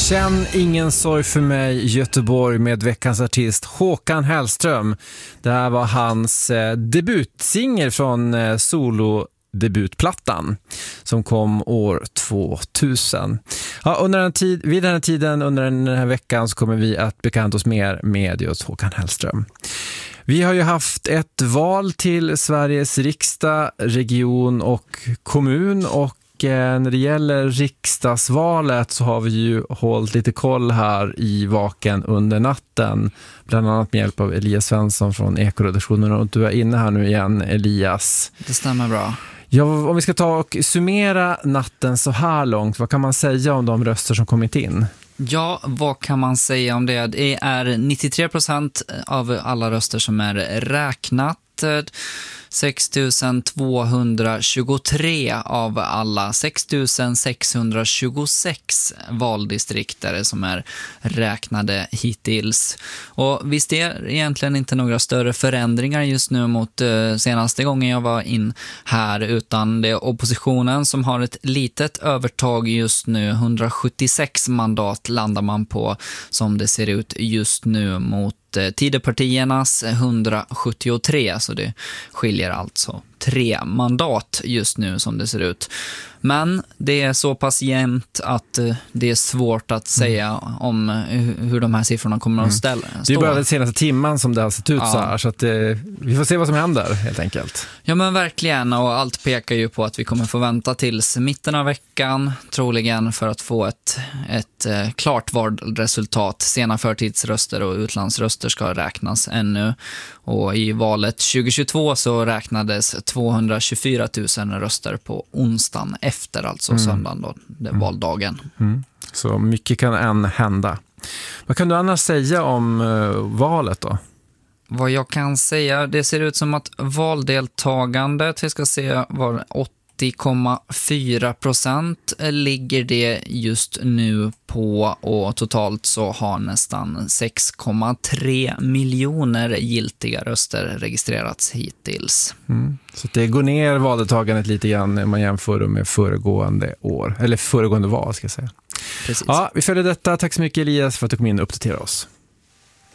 Känn ingen sorg för mig, Göteborg, med veckans artist Håkan Hellström. Det här var hans debutsingel från solo-debutplattan som kom år 2000. Ja, vid den här tiden, under den här veckan, så kommer vi att bekanta oss mer med just Håkan Hellström. Vi har ju haft ett val till Sveriges riksdag, region och kommun, och när det gäller riksdagsvalet så har vi ju hållit lite koll här i Vaken under natten, bland annat med hjälp av Elias Svensson från Ekoredaktionen, och du är inne här nu igen, Elias. Det stämmer bra. Ja, om vi ska ta och summera natten så här långt, vad kan man säga om de röster som kommit in? Ja, vad kan man säga om det? Det är 93% av alla röster som är räknat. 6223 av alla 6626 valdistrikter som är räknade hittills. Och visst är det egentligen inte några större förändringar just nu mot senaste gången jag var in här, utan det är oppositionen som har ett litet övertag just nu. 176 mandat landar man på som det ser ut just nu mot Tidöpartiernas 173, så det skiljer alltså 3 mandat just nu som det ser ut. Men det är så pass jämnt att det är svårt att säga om hur de här siffrorna kommer att stå. Det är bara den senaste timman som det har sett ut så här, så att vi får se vad som händer helt enkelt. Ja, men verkligen, och allt pekar ju på att vi kommer få vänta tills mitten av veckan troligen för att få ett klart valresultat. Sena förtidsröster och utlandsröster ska räknas ännu, och i valet 2022 så räknades 224 000 röster på onsdagen efter, alltså söndagen då, valdagen. Så mycket kan än hända. Vad kan du annars säga om valet då? Vad jag kan säga, det ser ut som att valdeltagandet, vi ska se, var 80,4% ligger det just nu på, och totalt så har nästan 6,3 miljoner giltiga röster registrerats hittills. Så det går ner valdeltagandet lite grann när man jämför med föregående år, eller föregående val ska jag säga. Precis. Ja, vi följer detta. Tack så mycket, Elias, för att du kom in och uppdaterade oss.